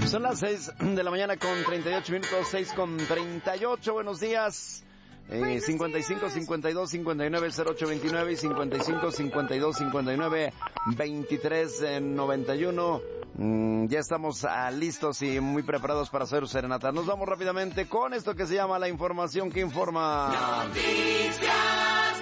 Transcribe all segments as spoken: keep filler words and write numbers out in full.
Son las seis de la mañana con treinta y ocho minutos, seis con treinta y ocho. Buenos días. Eh, cincuenta y cinco, cincuenta y dos, cincuenta y nueve, cero ocho veintinueve y cincuenta y cinco, cincuenta y dos, cincuenta y nueve, veintitrés, noventa y uno. Mm, ya estamos ah, listos y muy preparados para hacer serenata. Nos vamos rápidamente con esto que se llama la información que informa. Noticias.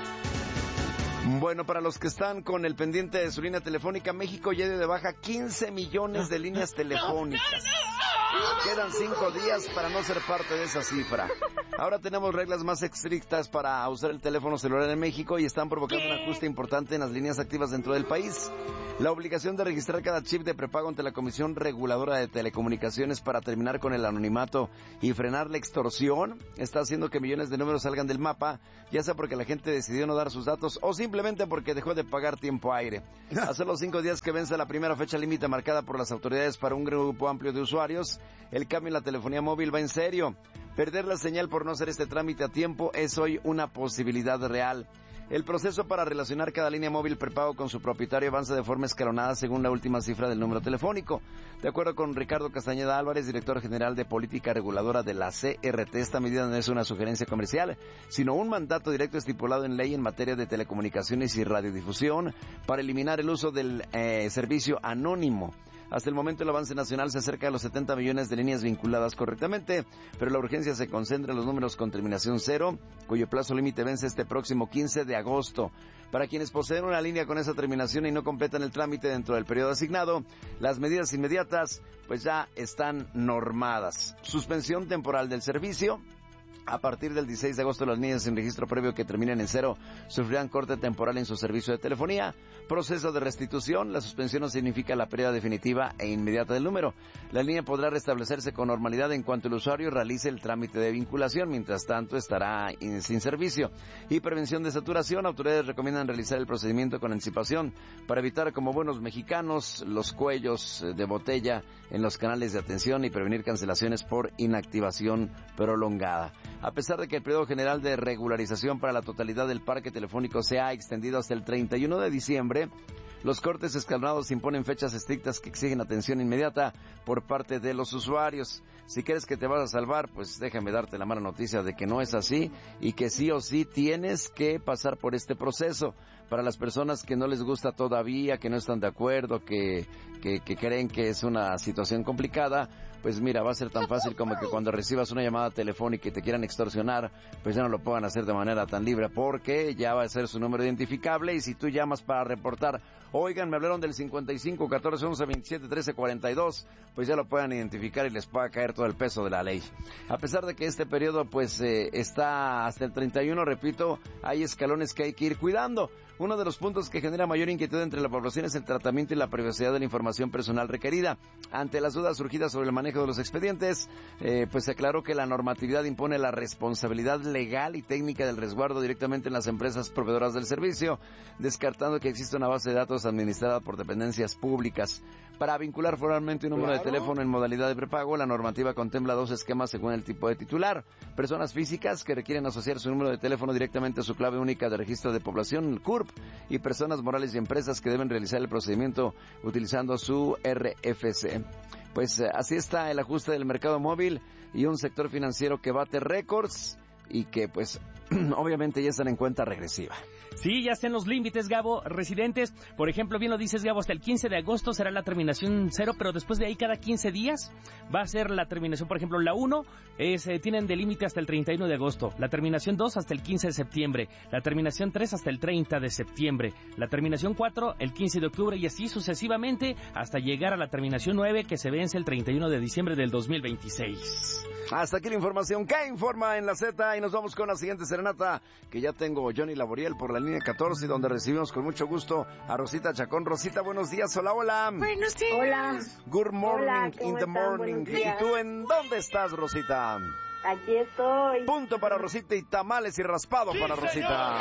Bueno, para los que están con el pendiente de su línea telefónica, México ya dio de baja quince millones de líneas telefónicas. Quedan cinco días para no ser parte de esa cifra. Ahora tenemos reglas más estrictas para usar el teléfono celular en México y están provocando un ajuste importante en las líneas activas dentro del país. La obligación de registrar cada chip de prepago ante la Comisión Reguladora de Telecomunicaciones para terminar con el anonimato y frenar la extorsión está haciendo que millones de números salgan del mapa, ya sea porque la gente decidió no dar sus datos o simplemente porque dejó de pagar tiempo aire. Hace los cinco días que vence la primera fecha límite marcada por las autoridades para un grupo amplio de usuarios, el cambio en la telefonía móvil va en serio. Perder la señal por no hacer este trámite a tiempo es hoy una posibilidad real. El proceso para relacionar cada línea móvil prepago con su propietario avanza de forma escalonada según la última cifra del número telefónico. De acuerdo con Ricardo Castañeda Álvarez, director general de Política Reguladora de la C R T, esta medida no es una sugerencia comercial, sino un mandato directo estipulado en ley en materia de telecomunicaciones y radiodifusión para eliminar el uso del eh, servicio anónimo. Hasta el momento el avance nacional se acerca a los setenta millones de líneas vinculadas correctamente, pero la urgencia se concentra en los números con terminación cero, cuyo plazo límite vence este próximo quince de agosto. Para quienes poseen una línea con esa terminación y no completan el trámite dentro del periodo asignado, las medidas inmediatas pues ya están normadas. Suspensión temporal del servicio. A partir del dieciséis de agosto, las líneas sin registro previo que terminen en cero sufrirán corte temporal en su servicio de telefonía. Proceso de restitución. La suspensión no significa la pérdida definitiva e inmediata del número. La línea podrá restablecerse con normalidad en cuanto el usuario realice el trámite de vinculación. Mientras tanto, estará sin servicio. Y prevención de saturación. Autoridades recomiendan realizar el procedimiento con anticipación para evitar, como buenos mexicanos, los cuellos de botella en los canales de atención y prevenir cancelaciones por inactivación prolongada. A pesar de que el periodo general de regularización para la totalidad del parque telefónico se ha extendido hasta el treinta y uno de diciembre, los cortes escalonados imponen fechas estrictas que exigen atención inmediata por parte de los usuarios. Si crees que te vas a salvar, pues déjame darte la mala noticia de que no es así y que sí o sí tienes que pasar por este proceso. Para las personas que no les gusta todavía, que no están de acuerdo, que, que, que creen que es una situación complicada, pues mira, va a ser tan fácil como que cuando recibas una llamada telefónica y te quieran extorsionar, pues ya no lo puedan hacer de manera tan libre, porque ya va a ser su número identificable y si tú llamas para reportar, oigan, me hablaron del cincuenta y cinco, catorce, once, veintisiete, trece, cuarenta y dos, pues ya lo puedan identificar y les pueda caer todo el peso de la ley. A pesar de que este periodo pues eh, está hasta el treinta y uno, repito, hay escalones que hay que ir cuidando. Uno de los puntos que genera mayor inquietud entre la población es el tratamiento y la privacidad de la información personal requerida. Ante las dudas surgidas sobre el manejo de los expedientes, eh, pues se aclaró que la normatividad impone la responsabilidad legal y técnica del resguardo directamente en las empresas proveedoras del servicio, descartando que exista una base de datos administrada por dependencias públicas. Para vincular formalmente un número claro. de teléfono en modalidad de prepago, la normativa contempla dos esquemas según el tipo de titular. Personas físicas que requieren asociar su número de teléfono directamente a su clave única de registro de población, el C U R P, y personas morales y empresas que deben realizar el procedimiento utilizando su R F C. Pues eh, así está el ajuste del mercado móvil y un sector financiero que bate récords y que pues obviamente ya están en cuenta regresiva. Sí, ya están los límites, Gabo. Residentes, por ejemplo, bien lo dices, Gabo, hasta el quince de agosto será la terminación cero, pero después de ahí cada quince días va a ser la terminación. Por ejemplo, la uno es, eh, tienen de límite hasta el treinta y uno de agosto, la terminación dos hasta el quince de septiembre, la terminación tres hasta el treinta de septiembre, la terminación cuatro el quince de octubre y así sucesivamente hasta llegar a la terminación nueve que se vence el treinta y uno de diciembre del dos mil veintiséis. Hasta aquí la información que informa en la Z y nos vamos con la siguiente serenata que ya tengo Johnny Laboriel por la línea catorce, donde recibimos con mucho gusto a Rosita Chacón. Rosita, buenos días. Hola, hola. Buenos días. Hola. Good morning. Hola, in the morning. ¿Y tú en dónde estás, Rosita? Aquí estoy. Punto para Rosita y tamales y raspado sí, para Rosita.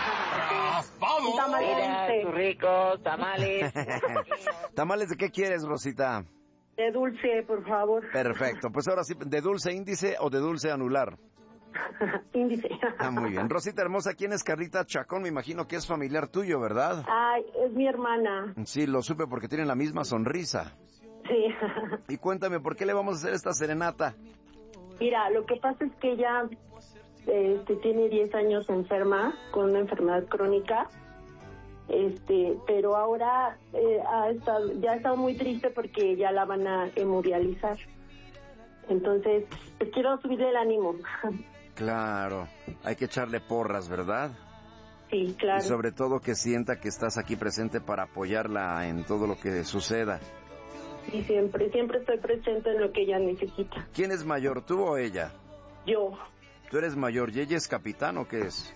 ¡Raspado! Tamales ricos, tamales. ¿Tamales de qué quieres, Rosita? De dulce, por favor. Perfecto. Pues ahora sí, ¿de dulce índice o de dulce anular? Índice. Ah, muy bien. Rosita hermosa, ¿quién es Carlita Chacón? Me imagino que es familiar tuyo, ¿verdad? Ay, es mi hermana. Sí, lo supe porque tienen la misma sonrisa. Sí. Y cuéntame, ¿por qué le vamos a hacer esta serenata? Mira, lo que pasa es que ella este, tiene diez años enferma con una enfermedad crónica, este, pero ahora eh, ha estado, ya ha estado muy triste porque ya la van a hemodializar. Entonces, pues quiero subirle el ánimo. Claro, hay que echarle porras, ¿verdad? Sí, claro. Y sobre todo que sienta que estás aquí presente para apoyarla en todo lo que suceda. Y siempre, siempre estoy presente en lo que ella necesita. ¿Quién es mayor, tú o ella? Yo. ¿Tú eres mayor y ella es capitán o qué es?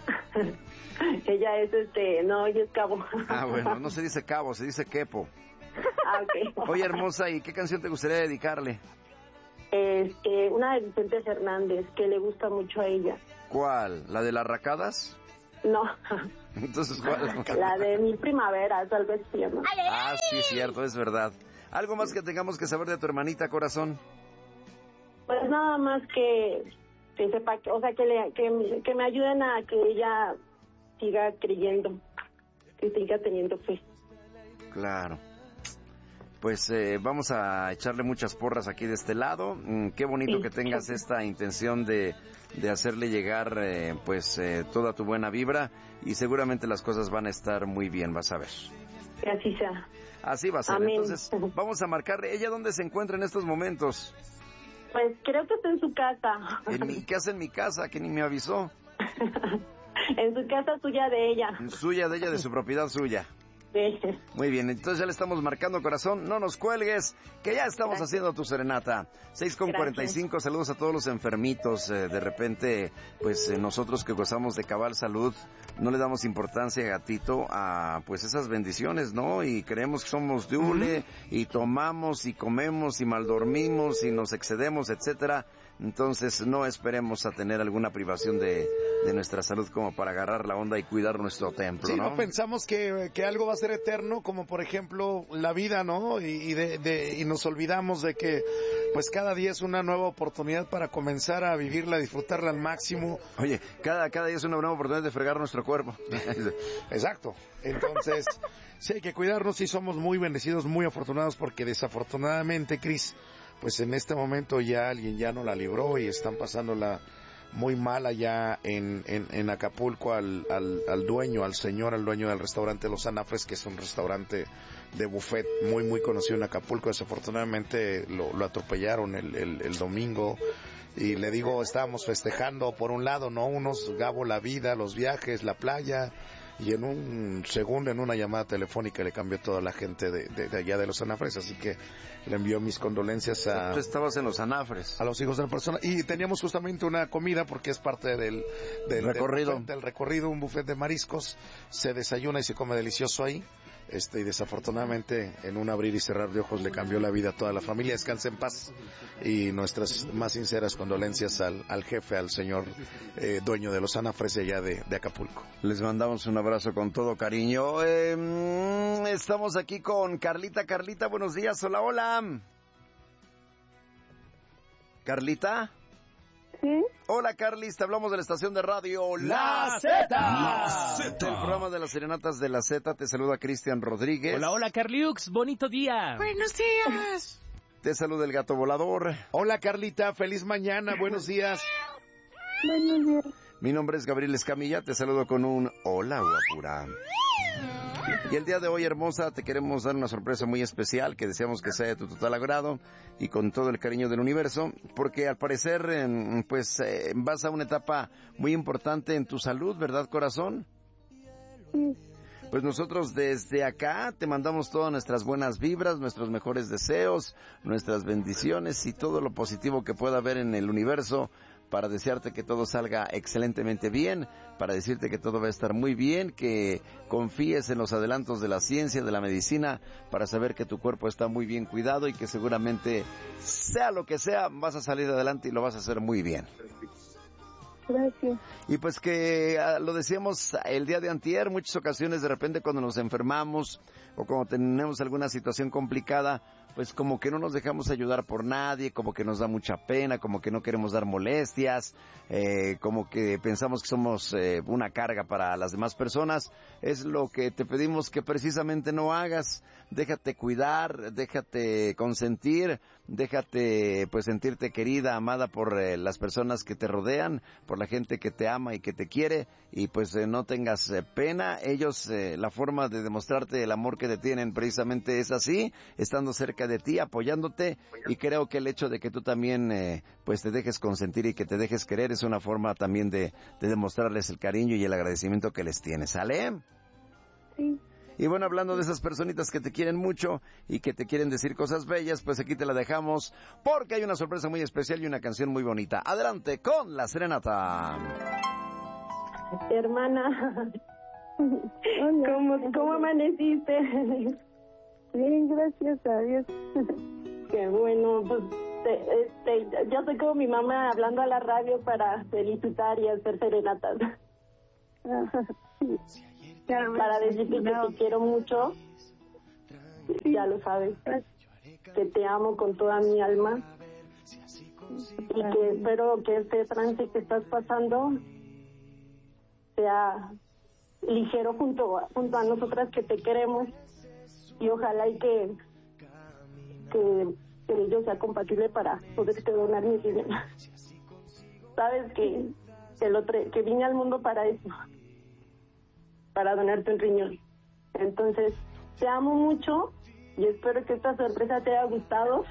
Ella es, este, no, ella es cabo. Ah, bueno, no se dice cabo, se dice quepo. Ah, ok. Oye, hermosa, ¿y qué canción te gustaría dedicarle? Este, una de Vicente Fernández, que le gusta mucho a ella. ¿Cuál? ¿La de las racadas? No. Entonces, ¿cuál? La de Mil Primaveras, algo así se llama. Ah, sí, cierto, es verdad. ¿Algo más que tengamos que saber de tu hermanita, corazón? Pues nada más que, que sepa, que, o sea, que, le, que, que me ayuden a que ella siga creyendo, que siga teniendo fe. Claro. Pues eh, vamos a echarle muchas porras aquí de este lado. Mm, qué bonito Sí. que tengas esta intención de, de hacerle llegar eh, pues eh, toda tu buena vibra y seguramente las cosas van a estar muy bien, vas a ver. Que así sea. Así va a ser. Amén. Entonces vamos a marcarle. ¿Ella dónde se encuentra en estos momentos? Pues creo que está en su casa. En mi casa, en mi casa, que ni me avisó. En su casa suya de ella. Suya, de ella, de su propiedad suya. Sí. Muy bien, entonces ya le estamos marcando, corazón, no nos cuelgues, que ya estamos Gracias. haciendo tu serenata. seis con cuarenta y cinco, saludos a todos los enfermitos, eh, de repente, pues eh, nosotros que gozamos de cabal salud, no le damos importancia, gatito, a pues esas bendiciones, ¿no? Y creemos que somos de hule, y tomamos, y comemos, y maldormimos, y nos excedemos, etcétera. Entonces no esperemos a tener alguna privación de, de nuestra salud como para agarrar la onda y cuidar nuestro templo, Sí, ¿no? no pensamos que, que algo va a ser eterno, como por ejemplo la vida, ¿no? Y, y, de, de, y nos olvidamos de que pues cada día es una nueva oportunidad para comenzar a vivirla, disfrutarla al máximo. Oye, cada, cada día es una nueva oportunidad de fregar nuestro cuerpo. Exacto. Entonces, sí hay que cuidarnos y somos muy bendecidos, muy afortunados, porque desafortunadamente, Cris, pues en este momento ya alguien ya no la libró y están pasándola muy mal allá en, en, en Acapulco al, al, al dueño, al señor, al dueño del restaurante Los Anafres, que es un restaurante de buffet muy, muy conocido en Acapulco. Desafortunadamente lo, lo atropellaron el, el, el domingo. Y le digo, estábamos festejando, por un lado, ¿no? Unos, Gabo, la vida, los viajes, la playa, y en un segundo, en una llamada telefónica, le cambió toda la gente de, de, de allá de Los Anafres, así que le envió mis condolencias a... Tú estabas en Los Anafres. A los hijos de la persona, y teníamos justamente una comida, porque es parte del, del recorrido. Del, del recorrido, un buffet de mariscos, se desayuna y se come delicioso ahí. Este, y desafortunadamente en un abrir y cerrar de ojos le cambió la vida a toda la familia. Descanse en paz y nuestras más sinceras condolencias al, al jefe, al señor eh, dueño de Los Anafres allá de, de Acapulco. Les mandamos un abrazo con todo cariño. Eh, estamos aquí con Carlita. Carlita, buenos días. Hola, hola. Carlita. ¿Sí? Hola, Carlis, te hablamos de la estación de radio La Zeta. La Zeta. El programa de las serenatas de la Zeta. Te saluda Cristian Rodríguez. Hola, hola, Carliux, bonito día. Buenos días. Te saluda el gato volador. Hola, Carlita, feliz mañana, buenos días. Buenos días. Mi nombre es Gabriel Escamilla, te saludo con un hola, guapura. Y el día de hoy, hermosa, te queremos dar una sorpresa muy especial que deseamos que sea de tu total agrado y con todo el cariño del universo, porque al parecer, eh, pues, eh, vas a una etapa muy importante en tu salud, ¿verdad, corazón? Sí. Pues nosotros desde acá te mandamos todas nuestras buenas vibras, nuestros mejores deseos, nuestras bendiciones y todo lo positivo que pueda haber en el universo para desearte que todo salga excelentemente bien, para decirte que todo va a estar muy bien, que confíes en los adelantos de la ciencia, de la medicina, para saber que tu cuerpo está muy bien cuidado y que seguramente, sea lo que sea, vas a salir adelante y lo vas a hacer muy bien. Gracias. Y pues que ah, lo decíamos el día de antier, muchas ocasiones de repente cuando nos enfermamos o cuando tenemos alguna situación complicada, pues como que no nos dejamos ayudar por nadie, como que nos da mucha pena, como que no queremos dar molestias, eh, como que pensamos que somos eh, una carga para las demás personas. Es lo que te pedimos que precisamente no hagas. Déjate cuidar, déjate consentir, déjate pues sentirte querida, amada por eh, las personas que te rodean, por la gente que te ama y que te quiere, y pues eh, no tengas eh, pena. Ellos, eh, la forma de demostrarte el amor que te tienen precisamente es así, estando cerca de ti, apoyándote, y creo que el hecho de que tú también eh, pues te dejes consentir y que te dejes querer es una forma también de, de demostrarles el cariño y el agradecimiento que les tienes, ¿sale? Sí. Y bueno, hablando de esas personitas que te quieren mucho y que te quieren decir cosas bellas, pues aquí te la dejamos porque hay una sorpresa muy especial y una canción muy bonita. Adelante con la serenata. Hermana, ¿cómo, cómo amaneciste? Bien, gracias a Dios. Qué bueno, pues te, este, yo soy como mi mamá hablando a la radio para felicitar y hacer serenatas. Para decirte que te quiero mucho, ya lo sabes, que te amo con toda mi alma y que espero que este trance que estás pasando sea ligero junto a, junto a nosotras que te queremos, y ojalá y que que, que ello sea compatible para poderte donar mi dinero. Sabes que que, lo tre- que vine al mundo para eso, para donarte un riñón. Entonces, te amo mucho y espero que esta sorpresa te haya gustado.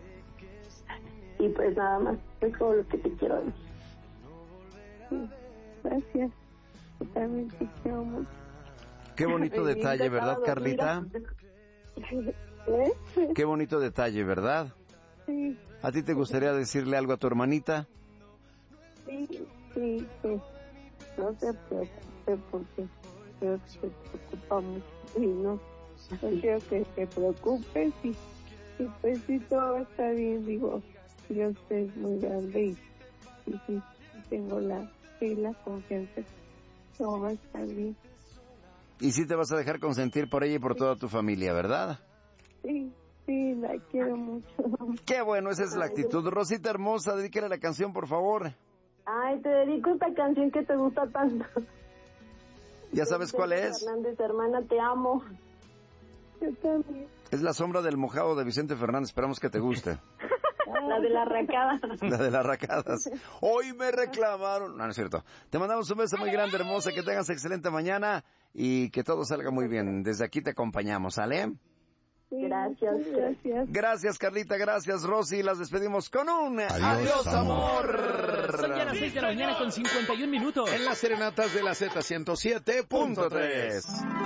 Y pues nada más, es todo lo que te quiero decir. Sí, gracias. Yo también te quiero mucho. Qué bonito Bien detalle, ¿verdad, casado, Carlita? mira. ¿Eh? Qué bonito detalle, ¿verdad? Sí, ¿A ti te gustaría decirle algo a tu hermanita? sí, sí, sí. No se preocupe porque creo que se preocupa mucho y no, no quiero que te preocupes y, y pues sí, todo está bien. Digo, Dios es muy grande y, y sí, tengo la, sí, la confianza que todo va a estar bien. Y sí te vas a dejar consentir por ella y por toda tu familia, ¿verdad? Sí, sí, la quiero mucho. Qué bueno, esa es la actitud. Rosita hermosa, dedícale la canción, por favor. Ay, te dedico esta canción que te gusta tanto. ¿Ya sabes cuál es? Fernández, hermana, te amo. Yo también. Es La sombra del mojado de Vicente Fernández. Esperamos que te guste. La de la racada. La de las racadas. Hoy me reclamaron. No, no es cierto. Te mandamos un beso muy grande, hermosa. Que tengas excelente mañana y que todo salga muy bien. Desde aquí te acompañamos, ¿sale? Sí, Gracias. gracias. Gracias, Carlita. Gracias, Rosy. Las despedimos con un Adiós, adiós, amor. amor. Son ya las seis de la mañana con cincuenta y un minutos. En las serenatas de la Z ciento siete punto tres.